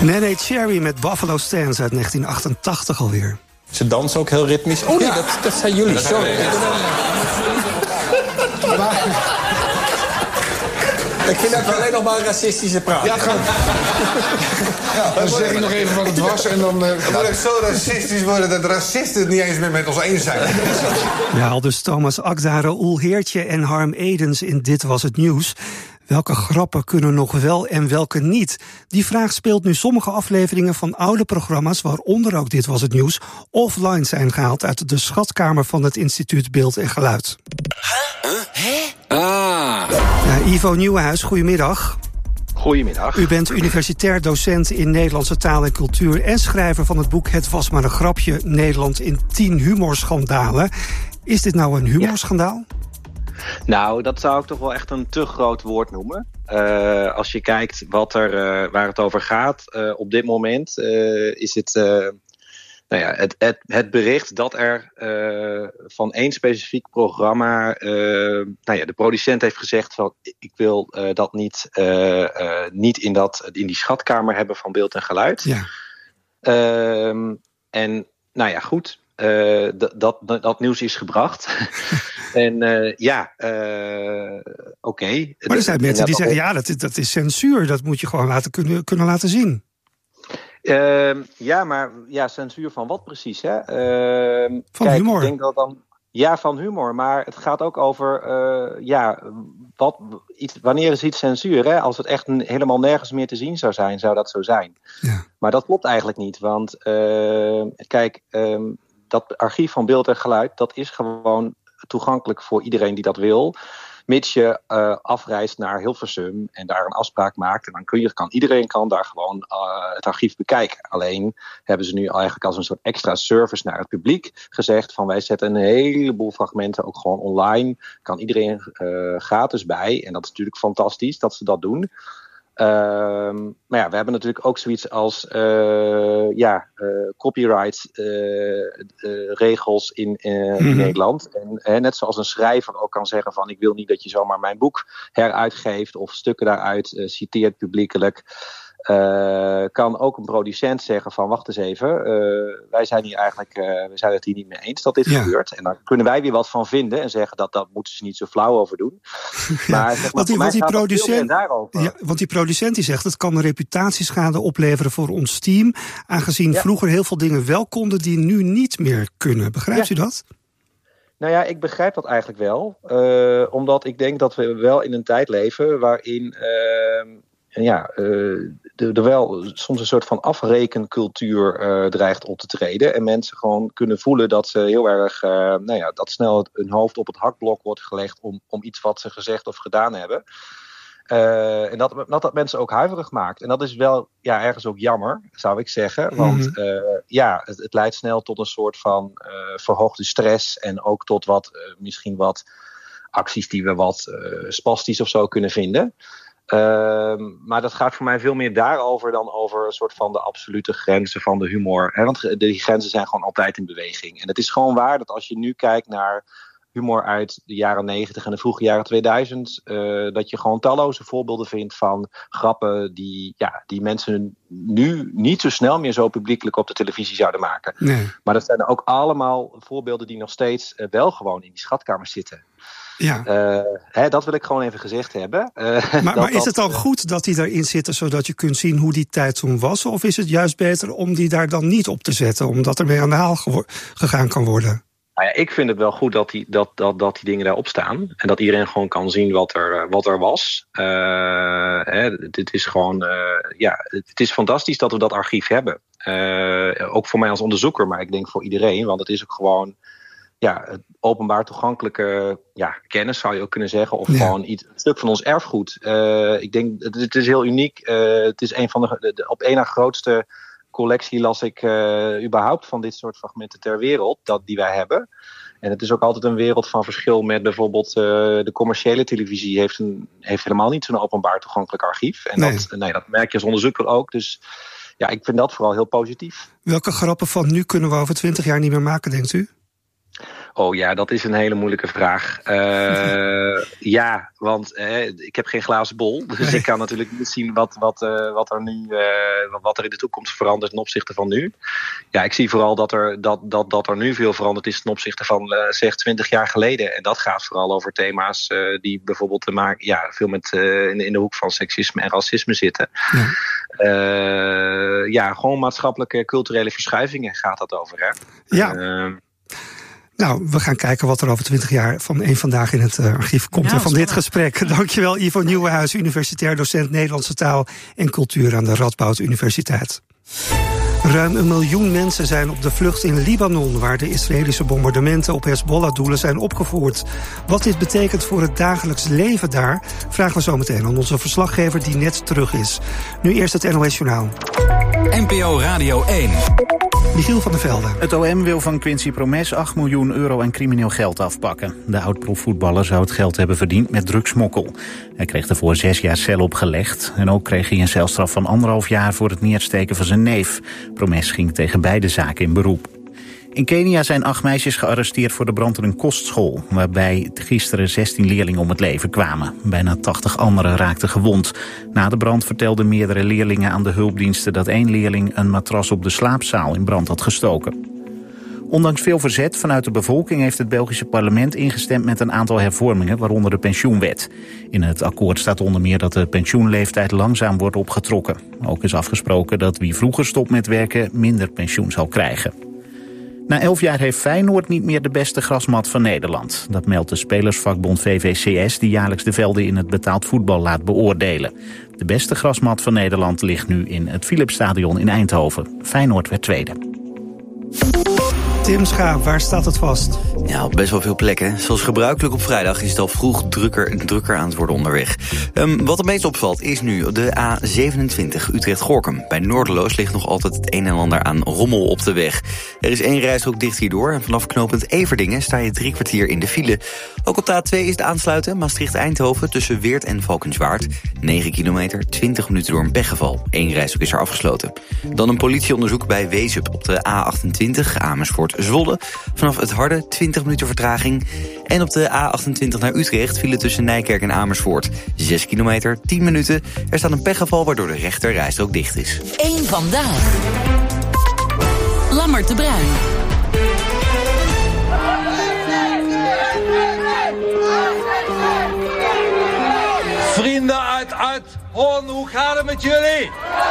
Nene Cherry met Buffalo Stance uit 1988 alweer. Ze dansen ook heel ritmisch. Oh nee, dat zijn jullie. Sorry. Ik vind dat alleen nog maar een racistische praat. Ja, dan zeg ik nog even wat het was en dan... Dan moet ik zo racistisch worden dat racisten het niet eens meer met ons eens zijn. Ja, al dus Thomas Akda, Raoul Heertje en Harm Edens in Dit Was Het Nieuws. Welke grappen kunnen nog wel en welke niet? Die vraag speelt nu sommige afleveringen van oude programma's, waaronder ook Dit Was Het Nieuws, offline zijn gehaald uit de schatkamer van het Instituut Beeld en Geluid. Ja, Ivo Nieuwenhuis, goedemiddag. Goedemiddag. U bent universitair docent in Nederlandse taal en cultuur en schrijver van het boek Het was maar een grapje, Nederland in 10 humorschandalen. Is dit nou een humorschandaal? Nou, dat zou ik toch wel echt een te groot woord noemen. Als je kijkt waar het over gaat op dit moment, is het... Het bericht dat er van één specifiek programma... de producent heeft gezegd van ik wil dat niet in die schatkamer hebben van beeld en geluid. Ja. Goed, dat nieuws is gebracht. Oké. Maar er zijn mensen die zeggen, dat is censuur. Dat moet je gewoon kunnen laten zien. Censuur van wat precies? Hè? Van humor. Ik denk dat dan... Ja, van humor. Maar het gaat ook over... wanneer is iets censuur? Hè? Als het echt helemaal nergens meer te zien zou zijn, zou dat zo zijn. Ja. Maar dat klopt eigenlijk niet. Want dat archief van beeld en geluid, dat is gewoon toegankelijk voor iedereen die dat wil. Mits je afreist naar Hilversum en daar een afspraak maakt. En dan iedereen daar gewoon het archief bekijken. Alleen hebben ze nu eigenlijk als een soort extra service naar het publiek gezegd van wij zetten een heleboel fragmenten ook gewoon online. Kan iedereen gratis bij. En dat is natuurlijk fantastisch dat ze dat doen. We hebben natuurlijk ook zoiets als copyright regels in Nederland. En net zoals een schrijver ook kan zeggen van ik wil niet dat je zomaar mijn boek heruitgeeft of stukken daaruit citeert publiekelijk. Kan ook een producent zeggen van wacht eens even, wij zijn het hier niet mee eens dat dit gebeurt. En dan kunnen wij weer wat van vinden en zeggen dat moeten ze niet zo flauw over doen. Maar, want die producent die zegt het kan een reputatieschade opleveren voor ons team, aangezien vroeger heel veel dingen wel konden die nu niet meer kunnen. Begrijpt u dat? Nou ja, ik begrijp dat eigenlijk wel. Omdat ik denk dat we wel in een tijd leven waarin er wel soms een soort van afrekencultuur dreigt op te treden. En mensen gewoon kunnen voelen dat ze heel erg, dat snel hun hoofd op het hakblok wordt gelegd om iets wat ze gezegd of gedaan hebben. En dat mensen ook huiverig maakt. En dat is wel ergens ook jammer, zou ik zeggen. Want het leidt snel tot een soort van verhoogde stress. En ook tot misschien wat acties die we wat spastisch of zo kunnen vinden. Maar dat gaat voor mij veel meer daarover dan over een soort van de absolute grenzen van de humor. Hè? Want die grenzen zijn gewoon altijd in beweging. En het is gewoon waar dat als je nu kijkt naar humor uit de jaren 90 en de vroege jaren 2000... dat je gewoon talloze voorbeelden vindt van grappen die mensen nu niet zo snel meer zo publiekelijk op de televisie zouden maken. Nee. Maar dat zijn ook allemaal voorbeelden die nog steeds wel gewoon in die schatkamer zitten. Ja. Dat wil ik gewoon even gezegd hebben. Maar is het dan goed dat die daarin zitten zodat je kunt zien hoe die tijd toen was? Of is het juist beter om die daar dan niet op te zetten, omdat er mee aan de haal gegaan kan worden? Nou ja, ik vind het wel goed dat die dingen daarop staan. En dat iedereen gewoon kan zien wat er was. Dit is gewoon, het is fantastisch dat we dat archief hebben. Ook voor mij als onderzoeker, maar ik denk voor iedereen. Want het is ook gewoon openbaar toegankelijke kennis, zou je ook kunnen zeggen. Of gewoon een stuk van ons erfgoed. Ik denk, het is heel uniek. Het is een van de op één na grootste collectie las ik überhaupt van dit soort fragmenten ter wereld, die wij hebben. En het is ook altijd een wereld van verschil met bijvoorbeeld de commerciële televisie heeft helemaal niet zo'n openbaar toegankelijk archief. En dat merk je als onderzoeker ook. Dus ik vind dat vooral heel positief. Welke grappen van nu kunnen we over 20 jaar niet meer maken, denkt u? Oh ja, dat is een hele moeilijke vraag. Ja, want ik heb geen glazen bol. Dus ik kan natuurlijk niet zien wat er in de toekomst verandert ten opzichte van nu. Ja, ik zie vooral dat er nu veel veranderd is ten opzichte van zeg 20 jaar geleden. En dat gaat vooral over thema's die bijvoorbeeld te maken, veel met in de hoek van seksisme en racisme zitten. Ja, gewoon maatschappelijke culturele verschuivingen gaat dat over, hè? Ja. Nou, we gaan kijken wat er over 20 jaar van Eén Vandaag in het archief komt van dit gesprek. Dankjewel, Ivo Nieuwenhuis, universitair docent Nederlandse taal en cultuur aan de Radboud Universiteit. Ruim 1 miljoen mensen zijn op de vlucht in Libanon, waar de Israëlische bombardementen op Hezbollah-doelen zijn opgevoerd. Wat dit betekent voor het dagelijks leven daar, vragen we zo meteen aan onze verslaggever die net terug is. Nu eerst het NOS Journaal. NPO Radio 1. Michiel van der Velde. Het OM wil van Quincy Promes 8 miljoen euro aan crimineel geld afpakken. De oud-profvoetballer zou het geld hebben verdiend met drugsmokkel. Hij kreeg ervoor 6 jaar cel opgelegd. En ook kreeg hij een celstraf van 1,5 jaar voor het neersteken van zijn neef. Promes ging tegen beide zaken in beroep. In Kenia zijn 8 meisjes gearresteerd voor de brand in een kostschool, waarbij gisteren 16 leerlingen om het leven kwamen. Bijna 80 anderen raakten gewond. Na de brand vertelden meerdere leerlingen aan de hulpdiensten dat 1 leerling een matras op de slaapzaal in brand had gestoken. Ondanks veel verzet vanuit de bevolking heeft het Belgische parlement ingestemd met een aantal hervormingen, waaronder de pensioenwet. In het akkoord staat onder meer dat de pensioenleeftijd langzaam wordt opgetrokken. Ook is afgesproken dat wie vroeger stopt met werken minder pensioen zal krijgen. Na 11 jaar heeft Feyenoord niet meer de beste grasmat van Nederland. Dat meldt de spelersvakbond VVCS, die jaarlijks de velden in het betaald voetbal laat beoordelen. De beste grasmat van Nederland ligt nu in het Philipsstadion in Eindhoven. Feyenoord werd tweede. Tim Schaap, waar staat het vast? Ja, op best wel veel plekken. Zoals gebruikelijk op vrijdag is het al vroeg drukker aan het worden onderweg. Wat het meest opvalt is nu de A27 Utrecht-Gorkum. Bij Noorderloos ligt nog altijd het een en ander aan rommel op de weg. Er is 1 rijstrook dicht hierdoor en vanaf knooppunt Everdingen sta je 3 kwartier in de file. Ook op de A2 is het aansluiten Maastricht-Eindhoven tussen Weert en Valkenswaard. 9 kilometer, 20 minuten door een pechgeval. 1 rijstrook is er afgesloten. Dan een politieonderzoek bij Weezup op de A28 Amersfoort-Zwolle. Vanaf het Harde 20 minuten vertraging. En op de A28 naar Utrecht vielen tussen Nijkerk en Amersfoort 6 kilometer, 10 minuten. Er staat een pechgeval waardoor de rechter rijstrook dicht is. Eén Vandaag. Lammert de Bruin. Vrienden uit Hoorn, hoe gaat het met jullie?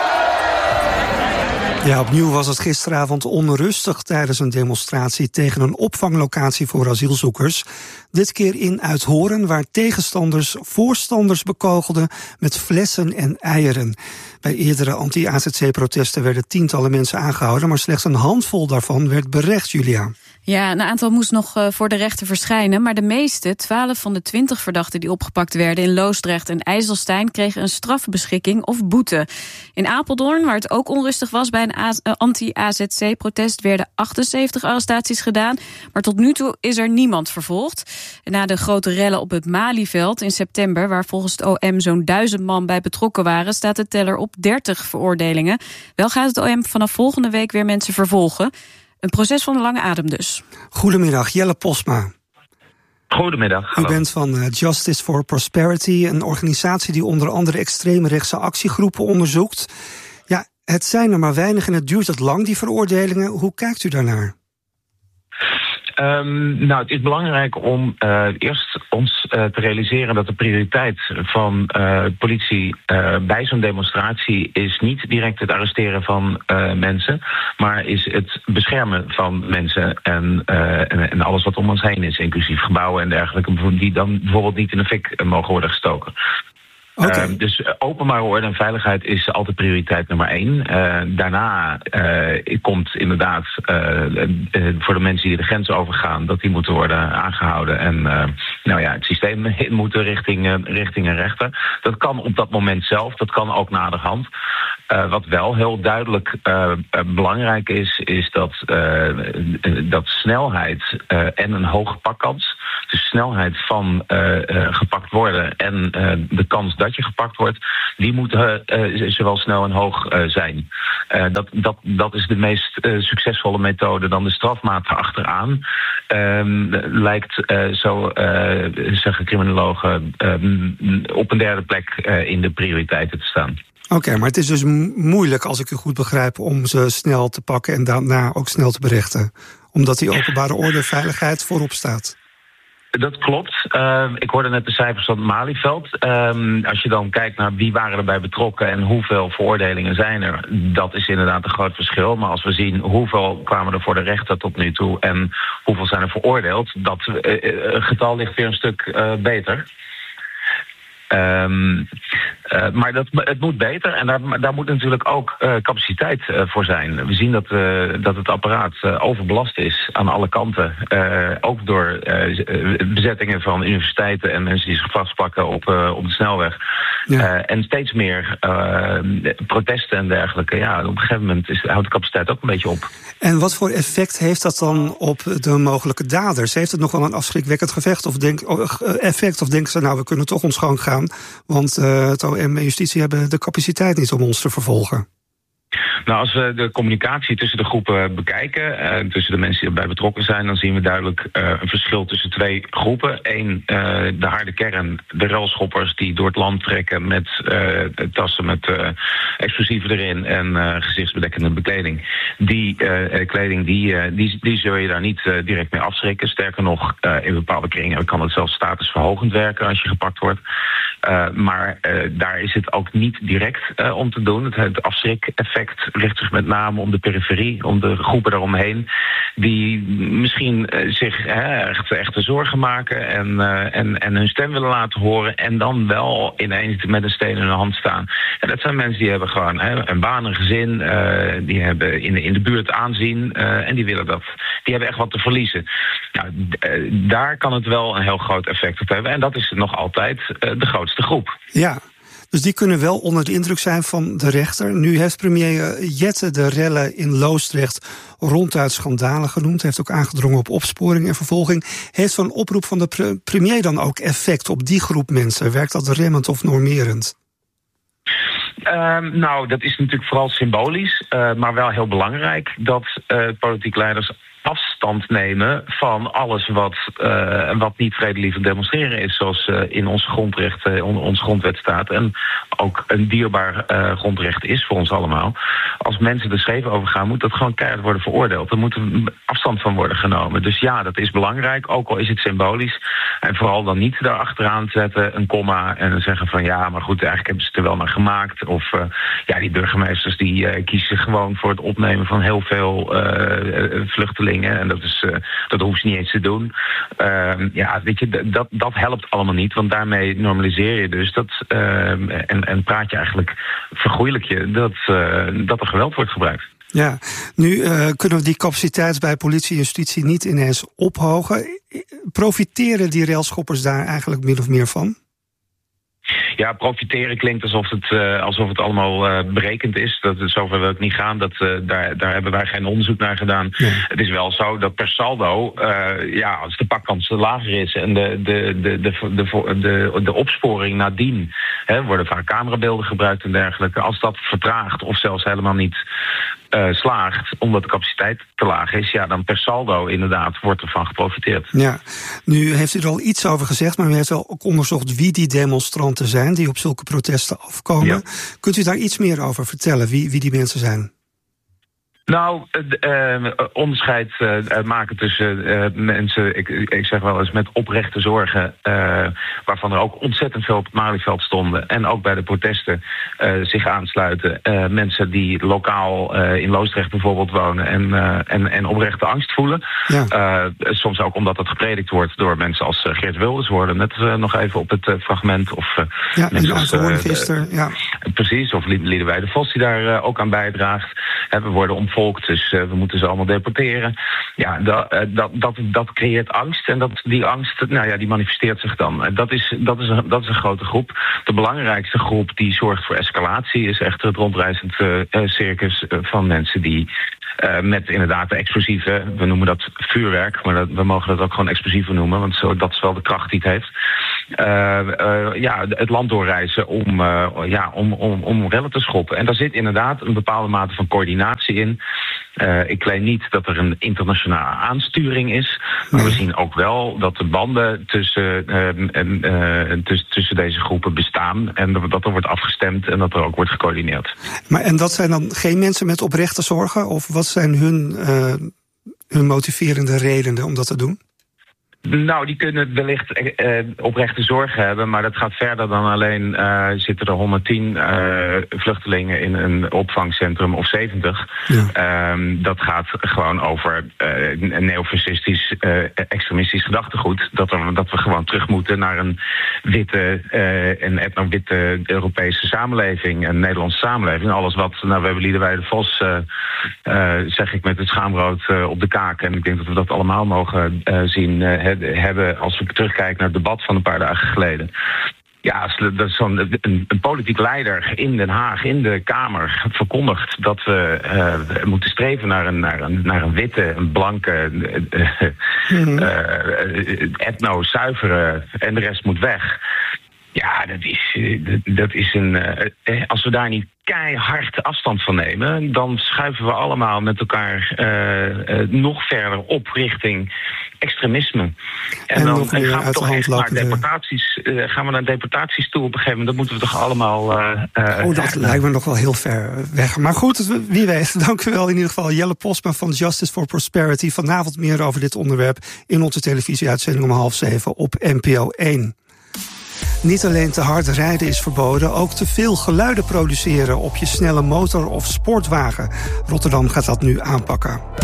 Ja, opnieuw was het gisteravond onrustig tijdens een demonstratie tegen een opvanglocatie voor asielzoekers. Dit keer in Uithoorn, waar tegenstanders voorstanders bekogelden met flessen en eieren. Bij eerdere anti-AZC-protesten werden tientallen mensen aangehouden, maar slechts een handvol daarvan werd berecht, Julia. Ja, een aantal moest nog voor de rechter verschijnen, maar de meeste, 12 van de 20 verdachten die opgepakt werden in Loosdrecht en IJsselstein, kregen een strafbeschikking of boete. In Apeldoorn, waar het ook onrustig was bij een anti-AZC-protest, werden 78 arrestaties gedaan, maar tot nu toe is er niemand vervolgd. En na de grote rellen op het Malieveld in september, waar volgens het OM zo'n 1000 man bij betrokken waren, staat de teller op 30 veroordelingen. Wel gaat het OM vanaf volgende week weer mensen vervolgen. Een proces van de lange adem dus. Goedemiddag, Jelle Posma. Goedemiddag. U bent van Justice for Prosperity, een organisatie die onder andere extreemrechtse actiegroepen onderzoekt. Ja, het zijn er maar weinig en het duurt het lang, die veroordelingen. Hoe kijkt u daarnaar? Het is belangrijk om eerst ons te realiseren dat de prioriteit van politie bij zo'n demonstratie is niet direct het arresteren van mensen, maar is het beschermen van mensen en alles wat om ons heen is, inclusief gebouwen en dergelijke, die dan bijvoorbeeld niet in de fik mogen worden gestoken. Okay. Dus openbare orde en veiligheid is altijd prioriteit nummer 1. Daarna komt inderdaad voor de mensen die de grens overgaan, dat die moeten worden aangehouden en het systeem in moeten richting een rechter. Dat kan op dat moment zelf, dat kan ook naderhand. Wat wel heel duidelijk belangrijk is dat snelheid en een hoge pakkans, de snelheid van gepakt worden en de kans dat je gepakt wordt, die moeten zowel snel en hoog zijn. Dat is de meest succesvolle methode dan de strafmaat erachteraan. lijkt, zeggen criminologen, op een derde plek in de prioriteiten te staan. Oké, maar het is dus moeilijk, als ik u goed begrijp, om ze snel te pakken en daarna ook snel te berechten. Omdat die openbare orde en veiligheid voorop staat. Dat klopt. Ik hoorde net de cijfers van Malieveld. Als je dan kijkt naar wie waren erbij betrokken en hoeveel veroordelingen zijn er, dat is inderdaad een groot verschil. Maar als we zien hoeveel kwamen er voor de rechter tot nu toe en hoeveel zijn er veroordeeld, dat getal ligt weer een stuk beter. Maar het moet beter en daar moet natuurlijk ook capaciteit voor zijn. We zien dat het apparaat overbelast is aan alle kanten. Ook door bezettingen van universiteiten en mensen die zich vastpakken op de snelweg. Ja. En steeds meer protesten en dergelijke. Ja, op een gegeven moment houdt de capaciteit ook een beetje op. En wat voor effect heeft dat dan op de mogelijke daders? Heeft het nog wel een afschrikwekkend effect? Of denken ze, nou, we kunnen toch ons gang gaan, want het OM en justitie hebben de capaciteit niet om ons te vervolgen? Nou, als we de communicatie tussen de groepen bekijken, tussen de mensen die erbij betrokken zijn, dan zien we duidelijk een verschil tussen twee groepen. Eén, de harde kern, de relschoppers die door het land trekken met tassen met explosieven erin en gezichtsbedekkende bekleding. Die zul je daar niet direct mee afschrikken. Sterker nog, in bepaalde kringen kan het zelfs statusverhogend werken als je gepakt wordt. Maar daar is het ook niet direct om te doen. Het afschrik-effect richt zich met name om de periferie, om de groepen daaromheen, die misschien zich echt zorgen maken en hun stem willen laten horen en dan wel ineens met een steen in hun hand staan. En dat zijn mensen die hebben gewoon een baan, een gezin, die hebben in de buurt aanzien en die willen dat. Die hebben echt wat te verliezen. Nou, daar kan het wel een heel groot effect op hebben. En dat is nog altijd de grootste groep. Ja. Dus die kunnen wel onder de indruk zijn van de rechter. Nu heeft premier Jette de rellen in Loosdrecht ronduit schandalen genoemd. Heeft ook aangedrongen op opsporing en vervolging. Heeft zo'n oproep van de premier dan ook effect op die groep mensen? Werkt dat remmend of normerend? Nou, dat is natuurlijk vooral symbolisch, maar wel heel belangrijk dat politieke leiders afstand nemen van alles wat niet vredelievend demonstreren is, zoals in onze grondrechten, onze grondwet staat en ook een dierbaar grondrecht is voor ons allemaal. Als mensen er scheef over gaan, moet dat gewoon keihard worden veroordeeld. Er moet afstand van worden genomen. Dus ja, dat is belangrijk, ook al is het symbolisch. En vooral dan niet daarachteraan zetten een komma en dan zeggen van ja, maar goed, eigenlijk hebben ze het er wel naar gemaakt. Of die burgemeesters die kiezen gewoon voor het opnemen van heel veel vluchtelingen. En dat hoeven ze niet eens te doen. Weet je, dat helpt allemaal niet. Want daarmee normaliseer je dus dat en praat je eigenlijk, vergoeilijk je dat er geweld wordt gebruikt. Ja, nu kunnen we die capaciteit bij politie en justitie niet ineens ophogen. Profiteren die railschoppers daar eigenlijk min of meer van? Ja, profiteren klinkt alsof het allemaal berekend is. Zover wil ik niet gaan. Daar hebben wij geen onderzoek naar gedaan. Ja. Het is wel zo dat per saldo, als de pakkans lager is en de opsporing nadien, worden vaak camerabeelden gebruikt en dergelijke. Als dat vertraagt of zelfs helemaal niet slaagt, omdat de capaciteit te laag is, dan per saldo inderdaad wordt ervan geprofiteerd. Ja, nu heeft u er al iets over gezegd, maar u heeft wel ook onderzocht wie die demonstranten zijn die op zulke protesten afkomen. Ja. Kunt u daar iets meer over vertellen, wie die mensen zijn? Nou, onderscheid maken tussen mensen, ik zeg wel eens met oprechte zorgen, waarvan er ook ontzettend veel op het Malieveld stonden en ook bij de protesten zich aansluiten. Mensen die lokaal in Loosdrecht bijvoorbeeld wonen en oprechte angst voelen. Ja. Soms ook omdat het gepredikt wordt door mensen als Geert Wilders, worden net nog even op het fragment. Of mensen als precies, of Liedewij de Vos die daar ook aan bijdraagt. We worden omvolgd, dus we moeten ze allemaal deporteren. Ja, dat creëert angst en die angst, die manifesteert zich dan. Dat is een grote groep. De belangrijkste groep die zorgt voor escalatie is echter het rondreizend circus van mensen die met inderdaad de explosieven, we noemen dat vuurwerk, maar we mogen dat ook gewoon explosieven noemen, want dat is wel de kracht die het heeft. Het land doorreizen om rellen te schoppen. En daar zit inderdaad een bepaalde mate van coördinatie in. Ik claim niet dat er een internationale aansturing is. Maar we zien ook wel dat de banden tussen deze groepen bestaan. En dat er wordt afgestemd en dat er ook wordt gecoördineerd. En dat zijn dan geen mensen met oprechte zorgen? Of wat zijn hun motiverende redenen om dat te doen? Nou, die kunnen wellicht oprechte zorgen hebben, maar dat gaat verder dan alleen zitten er 110 vluchtelingen in een opvangcentrum of 70. Ja. Dat gaat gewoon over een neofascistisch, extremistisch gedachtegoed. Dat we gewoon terug moeten naar een witte en etno-witte Europese samenleving, een Nederlandse samenleving. Alles wat, we hebben Liederwijde de Vos, zeg ik met het schaamrood op de kaak. En ik denk dat we dat allemaal mogen zien hebben als we terugkijken naar het debat van een paar dagen geleden. Ja, dat is een politiek leider in Den Haag, in de Kamer, verkondigt dat we moeten streven naar een witte, een blanke, etno-zuivere en de rest moet weg. Ja, dat is als we daar niet keihard afstand van nemen, dan schuiven we allemaal met elkaar nog verder op richting extremisme. En dan gaan we toch echt naar deportaties. Gaan we naar deportaties toe op een gegeven moment? Dat moeten we toch allemaal. Dat lijkt me nog wel heel ver weg. Maar goed, wie weet. Dank u wel in ieder geval, Jelle Posma van Justice for Prosperity. Vanavond meer over dit onderwerp in onze televisieuitzending om 6:30 op NPO 1. Niet alleen te hard rijden is verboden, ook te veel geluiden produceren op je snelle motor of sportwagen. Rotterdam gaat dat nu aanpakken.